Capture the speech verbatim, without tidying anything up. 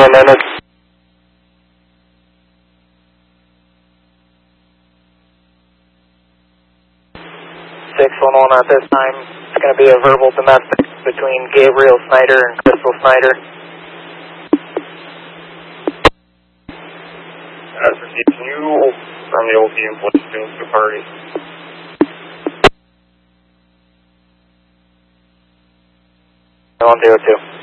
one minute. six one one at this time. It's going to be a verbal domestic between Gabriel Snyder and Crystal Snyder. As received, can you from the O P employees between two parties? one zero two.